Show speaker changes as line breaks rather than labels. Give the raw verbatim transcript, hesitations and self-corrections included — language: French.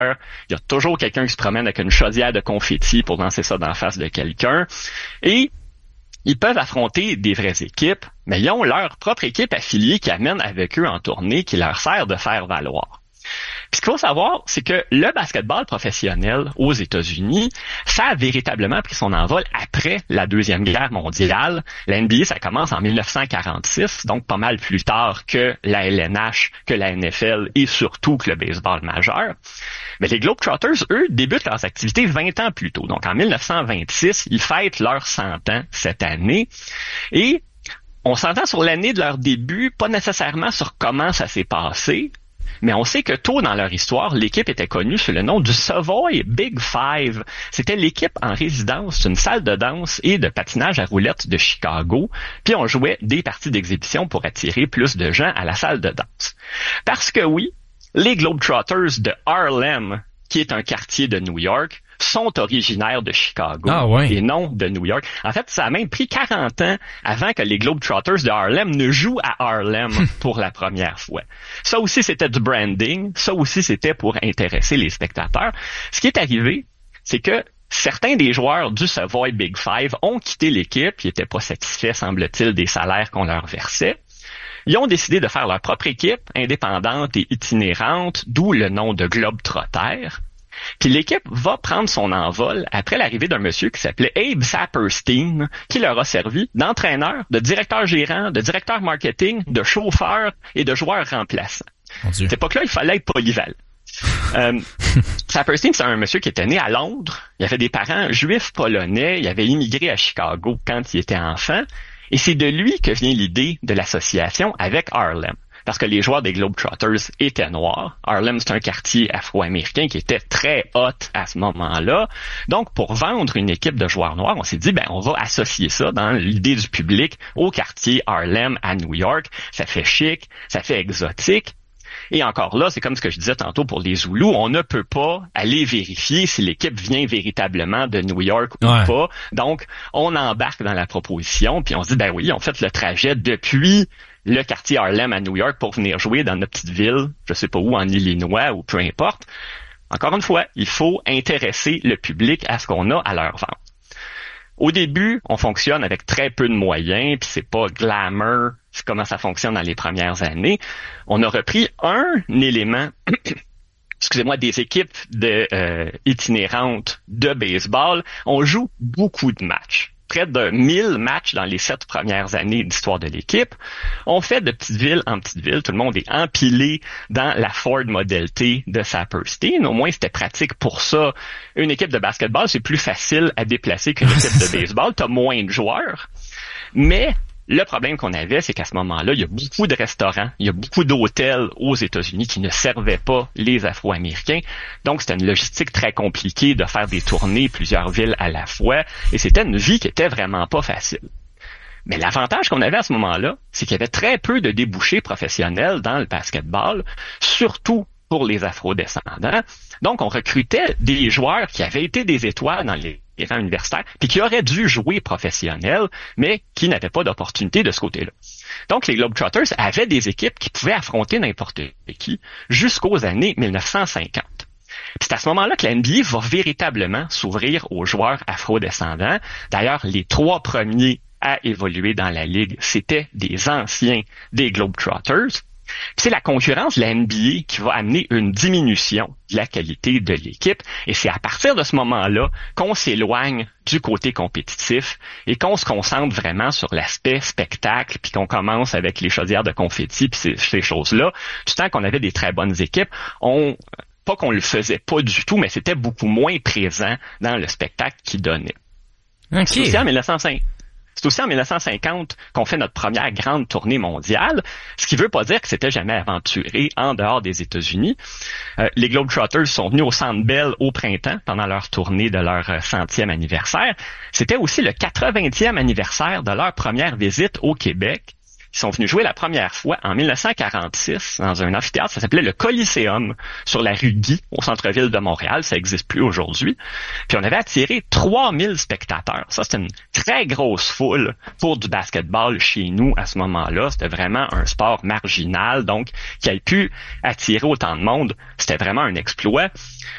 Il y a toujours quelqu'un qui se promène avec une chaudière de confetti pour lancer ça dans la face de quelqu'un. Et ils peuvent affronter des vraies équipes, mais ils ont leur propre équipe affiliée qui amène avec eux en tournée, qui leur sert de faire valoir. Puis ce qu'il faut savoir, c'est que le basketball professionnel aux États-Unis, ça a véritablement pris son envol après la Deuxième Guerre mondiale. La N B A, ça commence en dix-neuf cent quarante-six, donc pas mal plus tard que la L N H, que la N F L et surtout que le baseball majeur. Mais les Globetrotters, eux, débutent leurs activités vingt ans plus tôt. Donc en dix-neuf cent vingt-six, ils fêtent leurs cent ans cette année. Et on s'entend sur l'année de leur début, pas nécessairement sur comment ça s'est passé. Mais on sait que tôt dans leur histoire, l'équipe était connue sous le nom du Savoy Big Five. C'était l'équipe en résidence d'une salle de danse et de patinage à roulettes de Chicago. Puis on jouait des parties d'exhibition pour attirer plus de gens à la salle de danse. Parce que oui, les Globetrotters de Harlem, qui est un quartier de New York, sont originaires de Chicago
ah, ouais.
et non de New York. En fait, ça a même pris quarante ans avant que les Globetrotters de Harlem ne jouent à Harlem pour la première fois. Ça aussi, c'était du branding. Ça aussi, c'était pour intéresser les spectateurs. Ce qui est arrivé, c'est que certains des joueurs du Savoy Big Five ont quitté l'équipe. Ils n'étaient pas satisfaits, semble-t-il, des salaires qu'on leur versait. Ils ont décidé de faire leur propre équipe, indépendante et itinérante, d'où le nom de Globetrotters. Puis l'équipe va prendre son envol après l'arrivée d'un monsieur qui s'appelait Abe Saperstein, qui leur a servi d'entraîneur, de directeur gérant, de directeur marketing, de chauffeur et de joueur remplaçant. À cette époque-là, il fallait être polyvalent. euh, Saperstein, c'est un monsieur qui était né à Londres. Il avait des parents juifs polonais. Il avait immigré à Chicago quand il était enfant. Et c'est de lui que vient l'idée de l'association avec Harlem. Parce que les joueurs des Globetrotters étaient noirs. Harlem, c'est un quartier afro-américain qui était très hot à ce moment-là. Donc, pour vendre une équipe de joueurs noirs, on s'est dit, ben, on va associer ça dans l'idée du public au quartier Harlem à New York. Ça fait chic, ça fait exotique. Et encore là, c'est comme ce que je disais tantôt pour les Zoulous, on ne peut pas aller vérifier si l'équipe vient véritablement de New York ou
ouais.
pas. Donc, on embarque dans la proposition, puis on se dit, ben oui, on fait le trajet depuis le quartier Harlem à New York pour venir jouer dans notre petite ville, je sais pas où, en Illinois ou peu importe. Encore une fois, il faut intéresser le public à ce qu'on a à leur vendre. Au début, on fonctionne avec très peu de moyens, puis c'est pas glamour, c'est comment ça fonctionne dans les premières années. On a repris un élément, excusez-moi, des équipes de euh, itinérantes de baseball. On joue beaucoup de matchs. Près de mille matchs dans les sept premières années d'histoire de l'équipe. On fait de petite ville en petite ville. Tout le monde est empilé dans la Ford Model T de Saperstein. Au moins, c'était pratique pour ça. Une équipe de basketball, c'est plus facile à déplacer qu'une équipe de baseball. T'as moins de joueurs. Mais le problème qu'on avait, c'est qu'à ce moment-là, il y a beaucoup de restaurants, il y a beaucoup d'hôtels aux États-Unis qui ne servaient pas les Afro-Américains. Donc, c'était une logistique très compliquée de faire des tournées, plusieurs villes à la fois. Et c'était une vie qui était vraiment pas facile. Mais l'avantage qu'on avait à ce moment-là, c'est qu'il y avait très peu de débouchés professionnels dans le basketball, surtout pour les Afro-descendants. Donc, on recrutait des joueurs qui avaient été des étoiles dans les rangs universitaires, puis qui auraient dû jouer professionnel, mais qui n'avaient pas d'opportunité de ce côté-là. Donc, les Globetrotters avaient des équipes qui pouvaient affronter n'importe qui jusqu'aux années dix-neuf cent cinquante. Puis c'est à ce moment-là que la N B A va véritablement s'ouvrir aux joueurs afro-descendants. D'ailleurs, les trois premiers à évoluer dans la Ligue, c'était des anciens des Globetrotters. Puis c'est la concurrence de la N B A qui va amener une diminution de la qualité de l'équipe. Et c'est à partir de ce moment-là qu'on s'éloigne du côté compétitif et qu'on se concentre vraiment sur l'aspect spectacle, puis qu'on commence avec les chaudières de confetti puis ces, ces choses-là. Du temps qu'on avait des très bonnes équipes, on pas qu'on le faisait pas du tout, mais c'était beaucoup moins présent dans le spectacle qu'il donnait.
Okay.
C'est aussi en dix-neuf cent cinq. C'est aussi en dix-neuf cent cinquante qu'on fait notre première grande tournée mondiale, ce qui veut pas dire que c'était jamais aventuré en dehors des États-Unis. Euh, les Globetrotters sont venus au Centre Bell au printemps pendant leur tournée de leur centième anniversaire. C'était aussi le quatre-vingtième anniversaire de leur première visite au Québec. Ils sont venus jouer la première fois en dix-neuf cent quarante-six dans un amphithéâtre, ça s'appelait le Coliseum, sur la rue Guy, au centre-ville de Montréal. Ça n'existe plus aujourd'hui. Puis on avait attiré trois mille spectateurs. Ça, c'était une très grosse foule pour du basketball chez nous à ce moment-là. C'était vraiment un sport marginal, donc qui a pu attirer autant de monde. C'était vraiment un exploit.